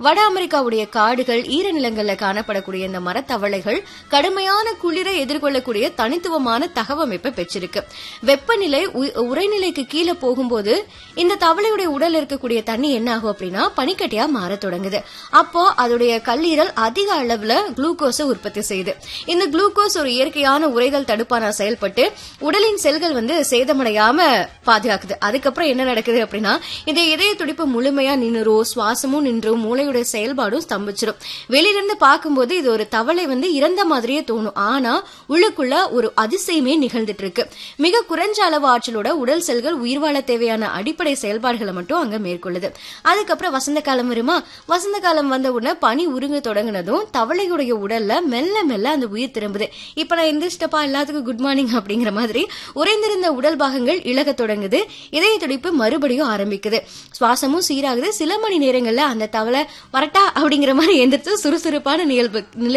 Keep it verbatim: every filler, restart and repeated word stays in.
வட அமெரிக்காவுடைய காடுகள் ஈரநிலங்கள்ல காணப்படக்கூடிய இந்த மரத்தவளைகள் கடுமையான குளிரை எதிர்கொள்ளக்கூடிய தனித்துவமான தகவமைப்பை பெற்றிருக்கு. வெப்பநிலை உறைநிலைக்கு கீழே போகும்போது இந்த தவளையுடைய உடல் இருக்கக்கூடிய தண்ணி என்ன ஆகும் அப்படின்னா பனிக்கட்டியா மாற தொடங்குது. அப்போ அதோடைய கல்லீரல் அதிக அளவுல குளுக்கோஸை உற்பத்தி செய்யுது. இந்த குளுக்கோஸ் ஒரு இயற்கையான உறைதல் தடுப்பானா செயல்பட்டு உடலின் செல்கள் வந்து சேதமடையாம பாதுகாக்குது. அதுக்கப்புறம் என்ன நடக்குது அப்படின்னா இந்த இதய துடிப்பு முழுமையா நின்றுரும், சுவாசமும் நின்றும், மூளையுடைய செயல்பாடும் ஸ்தம்பிச்சிடும். வெளியிலிருந்து பார்க்கும்போது இது ஒரு தவளை வந்து இறந்த மாதிரியே தோணும். ஆனா உள்ளுக்குள்ள ஒரு அதிசயமே நிகழ்ந்துட்டு இருக்கு. மிக குறைஞ்ச அளவு ஆற்றலோட உடல் செல்கள் உயிர் வாழ தேவையான அடிப்படை செயல்பாடுகளை மட்டும் அங்க மேற்கொள்ளுது. அதுக்கப்புறம் வசந்த காலம் வருமா? வசந்த காலம் வந்த உடனே பனி உருங்க தொடங்கினதும் தவளையுடைய உடல்ல மெல்ல மெல்ல அந்த உயிர் திரும்புது. இப்ப நான் எந்திரிச்சிட்டப்பா எல்லாத்துக்கும் குட் மார்னிங் அப்படிங்கிற மாதிரி உறைந்திருந்த உடல் பாகங்கள் இழக தொடங்குது. இதய துடிப்பு மறுபடியும் ஆரம்பிக்குது. சுவாசமும் சீராகுது. சில மணி நேரங்கள்ல அந்த தவளை வரட்டா அப்படிங்கிற மாதிரி எந்திரிச்சு சுறுசுறுப்பான நிகழ்வு